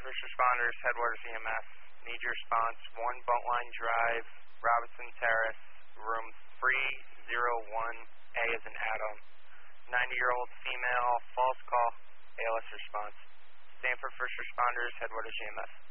First Responders, Headwaters EMS. Need your response. 1 Buntline Drive, Robinson Terrace, room 301A as an Adam. 90-year-old female, false call, ALS response. Stanford First Responders, Headwaters EMS.